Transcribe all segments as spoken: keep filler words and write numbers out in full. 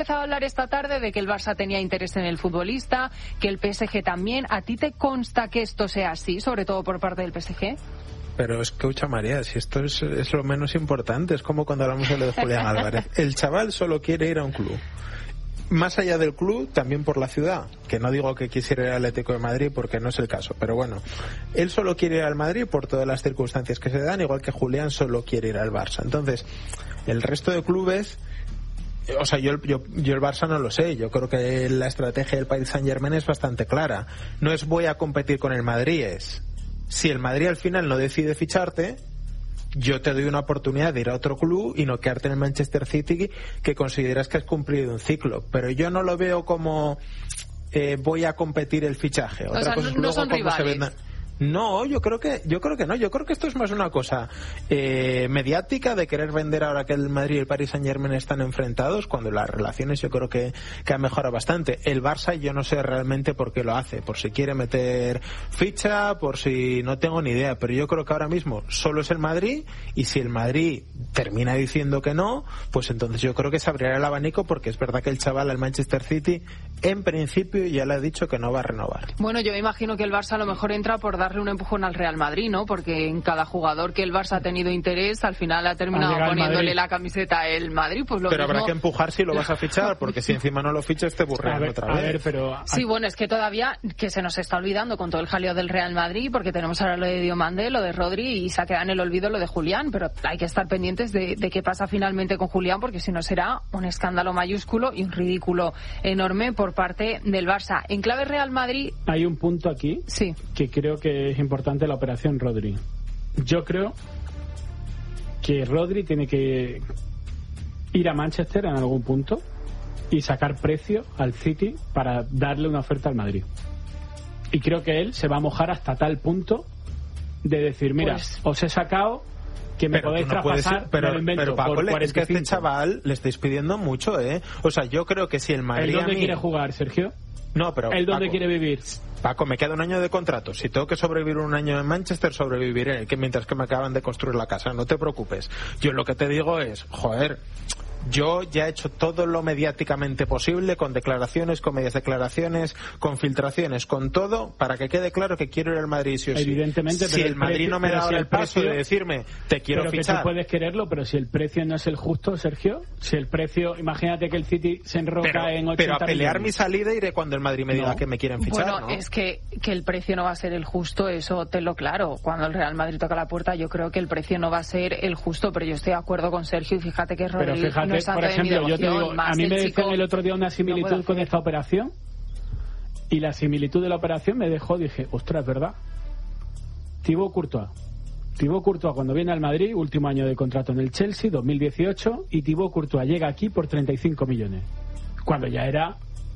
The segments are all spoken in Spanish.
empezado a hablar esta tarde de que el Barça tenía interés en el futbolista, que el P S G también. ¿A ti te consta que esto sea así, sobre todo por parte del P S G? Pero escucha, María, si esto es, es lo menos importante, es como cuando hablamos de lo de Julián Álvarez. El chaval solo quiere ir a un club. Más allá del club, también por la ciudad, que no digo que quisiera ir al Atlético de Madrid porque no es el caso, pero bueno, él solo quiere ir al Madrid por todas las circunstancias que se dan, igual que Julián solo quiere ir al Barça. Entonces, el resto de clubes, o sea, yo, yo, yo el Barça no lo sé, yo creo que la estrategia del Paris Saint-Germain es bastante clara. No es voy a competir con el Madrid, es si el Madrid al final no decide ficharte, yo te doy una oportunidad de ir a otro club y no quedarte en el Manchester City que consideras que has cumplido un ciclo. Pero yo no lo veo como eh, voy a competir el fichaje. Otra o sea, cosa es no, luego no son cómo rivales. se venda. No, yo creo que yo creo que no. Yo creo que esto es más una cosa eh, mediática de querer vender ahora que el Madrid y el Paris Saint-Germain están enfrentados, cuando las relaciones yo creo que, que han mejorado bastante. El Barça yo no sé realmente por qué lo hace, por si quiere meter ficha, por si no tengo ni idea, pero yo creo que ahora mismo solo es el Madrid, y si el Madrid termina diciendo que no, pues entonces yo creo que se abrirá el abanico, porque es verdad que el chaval al Manchester City en principio ya le ha dicho que no va a renovar. Bueno, yo me imagino que el Barça a lo mejor entra por darle un empujón al Real Madrid, ¿no? Porque en cada jugador que el Barça ha tenido interés, al final ha terminado poniéndole la camiseta el Madrid. Pues lo pero mismo... habrá que empujar si lo vas a fichar, porque si encima no lo fichas te burrean otra vez. A ver, pero... Sí, bueno, es que todavía que se nos está olvidando con todo el jaleo del Real Madrid, porque tenemos ahora lo de Diomande, lo de Rodri, y se ha quedado en el olvido lo de Julián, pero hay que estar pendientes de, de qué pasa finalmente con Julián, porque si no será un escándalo mayúsculo y un ridículo enorme por parte del Barça. En clave Real Madrid... Hay un punto aquí sí. que creo que es importante, la operación Rodri. Yo creo que Rodri tiene que ir a Manchester en algún punto y sacar precio al City para darle una oferta al Madrid. Y creo que él se va a mojar hasta tal punto de decir, mira, pues... os he sacado que me pero podéis no traspasar, pero, me lo invento, pero Paco, por cuarenta y cinco. Es que a este chaval le estáis pidiendo mucho, ¿eh? O sea, yo creo que si el Madrid... ¿El dónde a mí... quiere jugar, Sergio? No, pero... ¿El dónde Paco, quiere vivir? Paco, me queda un año de contrato. Si tengo que sobrevivir un año en Manchester, sobreviviré, que mientras que me acaban de construir la casa. No te preocupes. Yo lo que te digo es, joder... Yo ya he hecho todo lo mediáticamente posible, con declaraciones, con medias declaraciones, con filtraciones, con todo, para que quede claro que quiero ir al Madrid sí o sí. Evidentemente, si el Madrid no me da si el paso precio, de decirme, te quiero pero fichar. Que tú puedes quererlo, pero si el precio no es el justo, Sergio, si el precio, imagínate que el City se enroca pero, en ochenta pero a pelear millones. Mi salida iré cuando el Madrid me diga no. que me quieren fichar. Bueno, ¿no? es que, que el precio no va a ser el justo, eso te lo claro. Cuando el Real Madrid toca la puerta, yo creo que el precio no va a ser el justo, pero yo estoy de acuerdo con Sergio, y fíjate que Rodri pero fíjate, no es santo por ejemplo, de mi yo te digo, a mí me decían el otro día una similitud no con esta operación, y la similitud de la operación me dejó, dije, ostras, ¿verdad? Thibaut Courtois. Thibaut Courtois cuando viene al Madrid, último año de contrato en el Chelsea, dos mil dieciocho, y Thibaut Courtois llega aquí por treinta y cinco millones. Cuando ya era,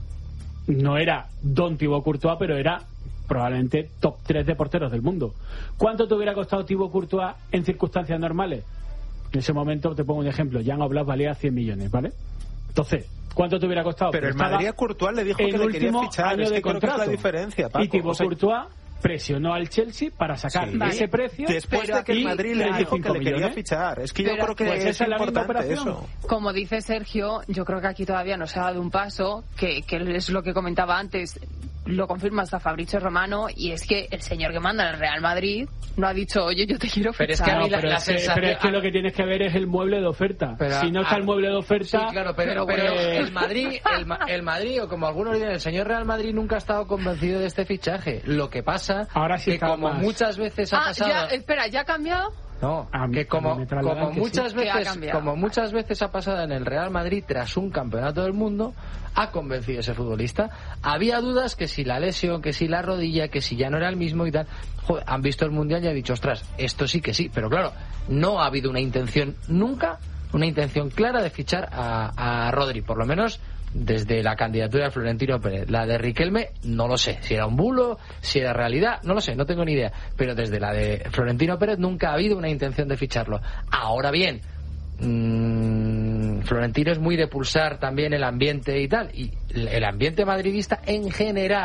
no era Don Thibaut Courtois, pero era probablemente top tres de porteros del mundo. ¿Cuánto te hubiera costado Thibaut Courtois en circunstancias normales? En ese momento, te pongo un ejemplo, Jan Oblak valía cien millones, ¿vale? Entonces, ¿cuánto te hubiera costado? Pero el Madrid a Courtois le dijo que le quería fichar, es que creo que es la diferencia, Paco. Y Thibaut o sea, Courtois presionó al Chelsea para sacar sí, ese precio después pero de que el Madrid le dijo que le quería millones. fichar. Es que pero yo creo que pues es esa importante es eso. Como dice Sergio, yo creo que aquí todavía no se ha dado un paso, que, que es lo que comentaba antes, lo confirma hasta Fabrizio Romano, y es que el señor que manda en el Real Madrid no ha dicho, oye, yo te quiero fichar. Pero es que a mí la, pero, la es que, sensación... pero es que lo que tienes que ver es el mueble de oferta. Pero, si no está a, el mueble de oferta... Sí, claro, pero, pero, pero pues... el Madrid, el, el Madrid, o como algunos dicen, el señor Real Madrid nunca ha estado convencido de este fichaje. Lo que pasa ahora sí que como más. muchas veces ha ah, pasado... ya, espera, ¿ya ha cambiado? No, a mí, que como, me como que muchas sí. veces como muchas veces ha pasado en el Real Madrid tras un campeonato del mundo, ha convencido a ese futbolista. Había dudas que si la lesión, que si la rodilla, que si ya no era el mismo y tal. Joder, han visto el Mundial y han dicho, ostras, esto sí que sí. Pero claro, no ha habido una intención nunca, una intención clara de fichar a, a Rodri, por lo menos desde la candidatura de Florentino Pérez. La de Riquelme, no lo sé. Si era un bulo, si era realidad, no lo sé, no tengo ni idea. Pero desde la de Florentino Pérez nunca ha habido una intención de ficharlo. Ahora bien, mmm, Florentino es muy de pulsar también el ambiente y tal. Y el ambiente madridista en general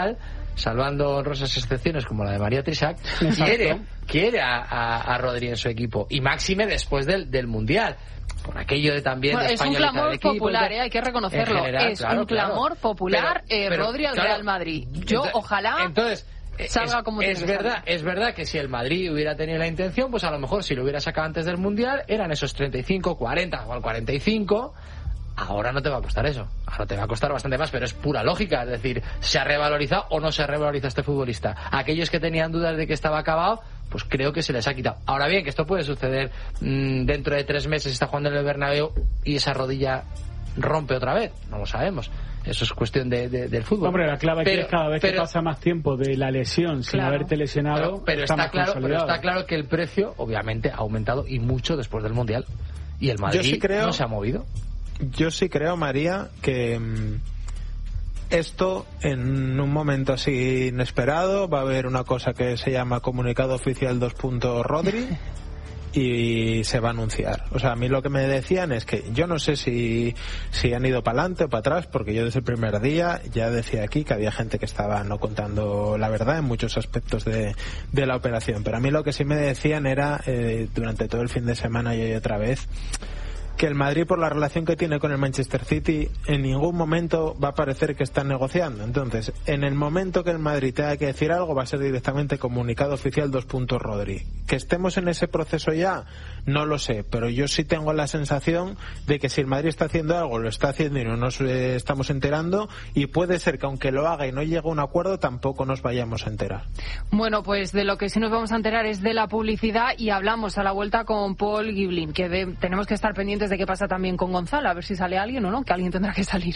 salvando honrosas excepciones como la de María Trisac, quiere, quiere a, a, a Rodri en su equipo, y máxime después del, del Mundial. Por aquello de también bueno, de es un clamor equipo, popular, eh, hay que reconocerlo. General, es claro, un clamor claro. popular, pero, eh, pero, Rodri al claro, Real Madrid. Yo, entonces, ojalá entonces, salga es, como es verdad, es verdad que si el Madrid hubiera tenido la intención, pues a lo mejor si lo hubiera sacado antes del Mundial, eran esos treinta y cinco, cuarenta o al cuarenta y cinco. Ahora no te va a costar eso, ahora te va a costar bastante más, pero es pura lógica, es decir, ¿se ha revalorizado o no se ha revalorizado este futbolista? Aquellos que tenían dudas de que estaba acabado, pues creo que se les ha quitado. Ahora bien, que esto puede suceder mmm, dentro de tres meses, está jugando en el Bernabéu y esa rodilla rompe otra vez, no lo sabemos. Eso es cuestión de, de, del fútbol. Hombre, la clave pero, es que cada vez pero, que pasa más tiempo de la lesión sin claro, haberte lesionado, pero, pero está, está claro, pero está claro que el precio, obviamente, ha aumentado y mucho después del Mundial. Y el Madrid sí creo, no se ha movido. Yo sí creo, María, que mmm, esto en un momento así inesperado va a haber una cosa que se llama Comunicado Oficial dos. Rodri y se va a anunciar. O sea, a mí lo que me decían es que yo no sé si, si han ido para adelante o para atrás, porque yo desde el primer día ya decía aquí que había gente que estaba no contando la verdad en muchos aspectos de, de la operación. Pero a mí lo que sí me decían era, eh, durante todo el fin de semana y hoy otra vez, que el Madrid, por la relación que tiene con el Manchester City, en ningún momento va a parecer que están negociando. Entonces, en el momento que el Madrid tenga que decir algo, va a ser directamente Comunicado Oficial dos. Rodri. Que estemos en ese proceso ya, no lo sé, pero yo sí tengo la sensación de que si el Madrid está haciendo algo, lo está haciendo y no nos eh, estamos enterando, y puede ser que aunque lo haga y no llegue a un acuerdo, tampoco nos vayamos a enterar. Bueno, pues de lo que sí nos vamos a enterar es de la publicidad, y hablamos a la vuelta con Paul Giblin, que de, tenemos que estar pendientes de qué pasa también con Gonzalo, a ver si sale alguien o no, que alguien tendrá que salir.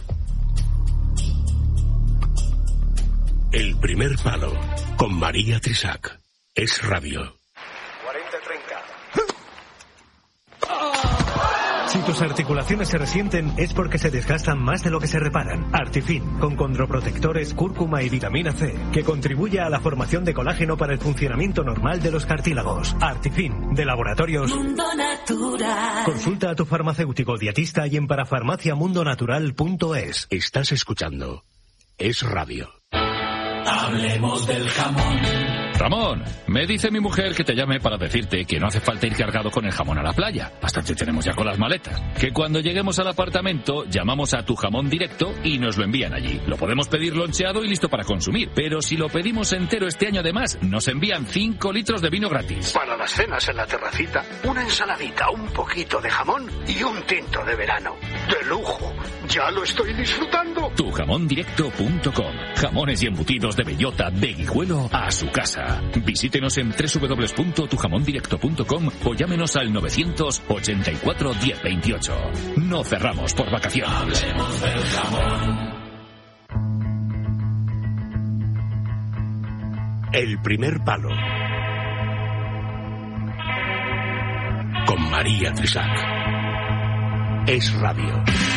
El primer palo, con María Trisac. Es Radio. cuarenta treinta. Si tus articulaciones se resienten es porque se desgastan más de lo que se reparan. Artifin, con condroprotectores, cúrcuma y vitamina C, que contribuye a la formación de colágeno para el funcionamiento normal de los cartílagos. Artifin, de Laboratorios Mundo Natural. Consulta a tu farmacéutico dietista y en parafarmacia mundo natural punto es. Estás escuchando Es Radio. Hablemos del jamón. Ramón, me dice mi mujer que te llame para decirte que no hace falta ir cargado con el jamón a la playa. Bastante tenemos ya con las maletas. Que cuando lleguemos al apartamento llamamos a Tu Jamón Directo y nos lo envían allí. Lo podemos pedir loncheado y listo para consumir. Pero si lo pedimos entero este año además, nos envían cinco litros de vino gratis. Para las cenas en la terracita, una ensaladita, un poquito de jamón y un tinto de verano. ¡De lujo! ¡Ya lo estoy disfrutando! tu jamón directo punto com. Jamones y embutidos de bellota, de Guijuelo a su casa. Visítenos en doble u doble u doble u punto tu jamón directo punto com o llámenos al novecientos ochenta y cuatro diez veintiocho. No cerramos por vacaciones. Hablemos del jamón. El primer palo, con María Trisac. Es Radio.